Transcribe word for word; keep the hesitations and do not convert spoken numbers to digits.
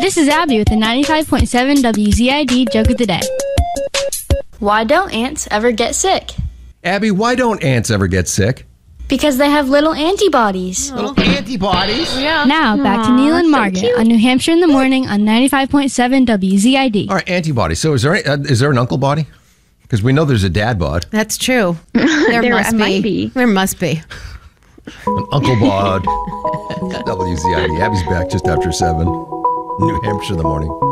This is Abby with the ninety-five point seven W Z I D Joke of the Day. Why don't ants ever get sick? Abby, why don't ants ever get sick? Because they have little antibodies. Little antibodies? Yeah. Now, back to Aw, Neil and so Margaret cute. on New Hampshire in the Morning on ninety-five point seven W Z I D. All right, antibodies. So is there uh, is there an uncle body? Because we know there's a dad bod. That's true. There, There must might be. be. There must be. An uncle bod. W Z I D. Abby's back just after seven. New Hampshire in the Morning.